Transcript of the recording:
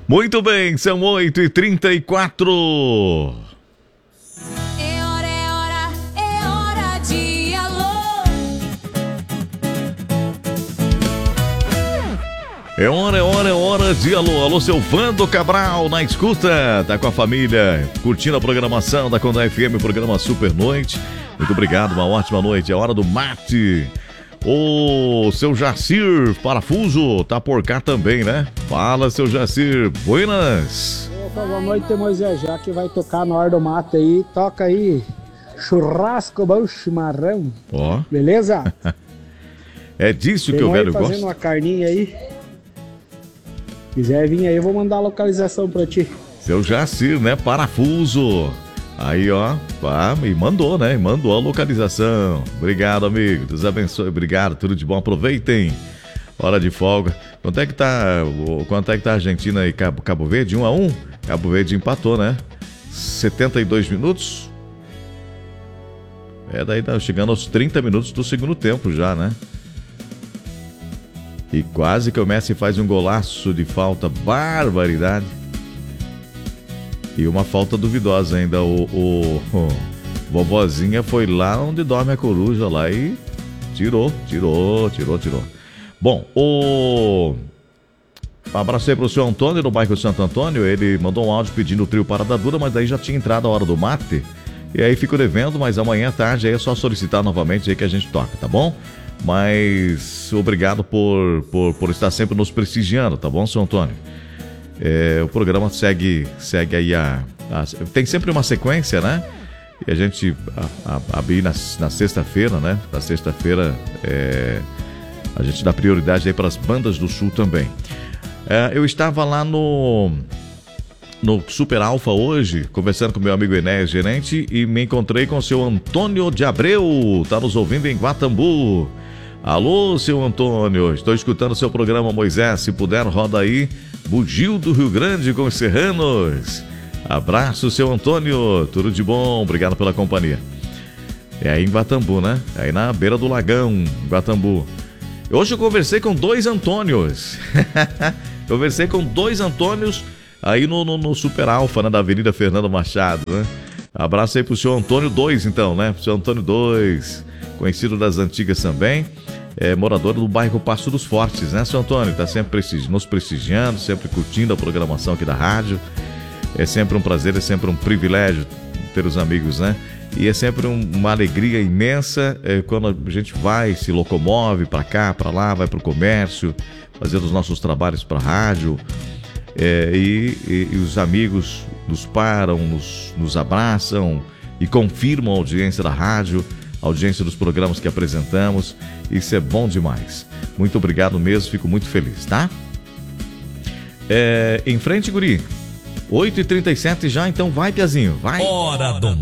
Muito bem, são 8h34. É hora de alô. É hora de alô. Alô, seu Vando Cabral na escuta. Tá com a família, curtindo a programação da Condá FM, programa Super Noite. Muito obrigado, uma ótima noite. É hora do mate. Ô, seu Jacir Parafuso, tá por cá também, né? Fala, seu Jacir. Buenas. Opa, boa noite, Moisés. Já que vai tocar na hora do mate aí, toca aí. Churrasco, bom chimarrão. Ó. Beleza? É disso Tem que o velho fazendo gosta. uma carninha aí. Quiser vir aí, eu vou mandar a localização pra ti. Seu Jacir, né? Parafuso. Aí, ó, pá, me mandou, né? Mandou a localização. Obrigado, amigo. Deus abençoe. Obrigado, tudo de bom. Aproveitem. Hora de folga. Quanto é que tá a Argentina e Cabo Verde? 1-1? Cabo Verde empatou, né? 72 minutos. Daí tá chegando aos 30 minutos do segundo tempo já, né? E quase que o Messi faz um golaço de falta. Barbaridade. E uma falta duvidosa ainda. O vovozinha foi lá onde dorme a coruja lá e tirou. Bom, um abraço aí pro seu Antônio, no bairro Santo Antônio. Ele mandou um áudio pedindo o trio Parada Dura, mas daí já tinha entrado a hora do mate. E aí fico devendo, mas amanhã à tarde aí é só solicitar novamente aí que a gente toca, tá bom? Mas obrigado por estar sempre nos prestigiando, tá bom, seu Antônio? O programa segue aí tem sempre uma sequência, né? E a gente abrir na sexta-feira, né? Na sexta-feira a gente dá prioridade aí para as bandas do Sul também. Eu estava lá no Super Alfa hoje, conversando com meu amigo Enéas, gerente, e me encontrei com o seu Antônio de Abreu, tá nos ouvindo em Guatambu. Alô, seu Antônio, estou escutando o seu programa, Moisés, se puder, roda aí, Bugio do Rio Grande com os Serranos. Abraço, seu Antônio, tudo de bom, obrigado pela companhia. É aí em Guatambu, né? É aí na beira do lagão, Guatambu. Hoje eu conversei com dois Antônios. Conversei com dois Antônios aí no Super Alfa, né, da Avenida Fernando Machado, né? Abraço aí pro seu Antônio 2, então, né? Pro seu Antônio 2, conhecido das antigas também. Morador do bairro Passo dos Fortes, né, seu Antônio? Tá sempre nos prestigiando, sempre curtindo a programação aqui da rádio. É sempre um prazer, é sempre um privilégio ter os amigos, né? E é sempre uma alegria imensa quando a gente se locomove para cá, para lá, vai para o comércio, fazer os nossos trabalhos para a rádio. E os amigos nos param, nos abraçam e confirmam a audiência da rádio, a audiência dos programas que apresentamos. Isso é bom demais. Muito obrigado mesmo, fico muito feliz, tá? Em frente, guri. 8h37 já, então vai, Piazinho, vai. Hora do